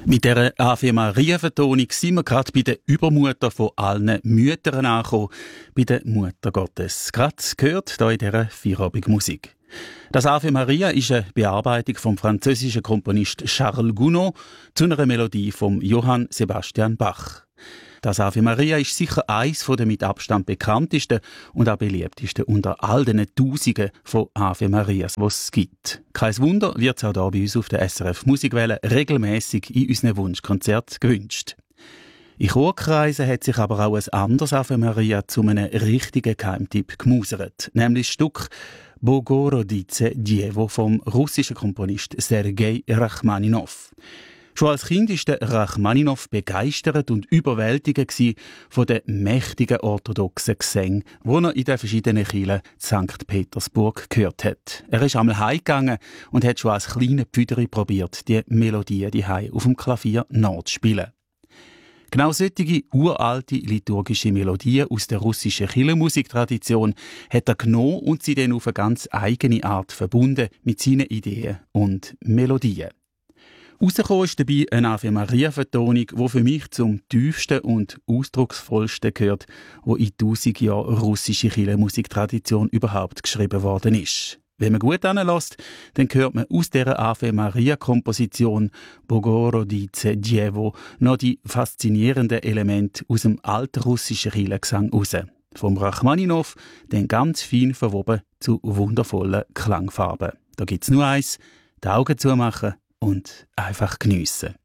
Mit dieser Ave Maria-Vertonung sind wir gerade bei der Übermutter von allen Müttern angekommen, bei der Mutter Gottes. Gerade gehört hier in dieser Feierabendmusik. Das Ave Maria ist eine Bearbeitung vom französischen Komponist Charles Gounod zu einer Melodie von Johann Sebastian Bach. Das Ave Maria ist sicher eines der mit Abstand bekanntesten und auch beliebtesten unter all den Tausenden von Ave Marias, die es gibt. Kein Wunder, wird es auch hier bei uns auf der SRF Musikwelle regelmäßig in unseren Wunschkonzerten gewünscht. In Chorkreisen hat sich aber auch ein anderes Ave Maria zu einem richtigen Geheimtipp gemausert, nämlich das Stück Bogorodice Dievo vom russischen Komponist Sergei Rachmaninow. Schon als Kind war der Rachmaninow begeistert und überwältigt von den mächtigen orthodoxen Gesängen, die er in den verschiedenen Kirchen St. Petersburg gehört hat. Er ist einmal heimgegangen und hat schon als kleiner Pfüderi probiert, die Melodien daheim auf dem Klavier nachzuspielen. Genau solche uralte liturgische Melodien aus der russischen Kirchenmusiktradition hat er genommen und sie dann auf eine ganz eigene Art verbunden mit seinen Ideen und Melodien. Rausgekommen ist dabei eine Ave Maria-Vertonung, die für mich zum tiefsten und ausdrucksvollsten gehört, wo in 1000 Jahren russische Kirchenmusiktradition überhaupt geschrieben worden ist. Wenn man gut hinlässt, dann hört man aus dieser Ave Maria-Komposition Bogorodice Dievo noch die faszinierenden Elemente aus dem alten russischen Kirchengesang raus. Vom Rachmaninow dann ganz fein verwoben zu wundervollen Klangfarben. Da gibt's nur eins: die Augen zumachen und einfach geniessen.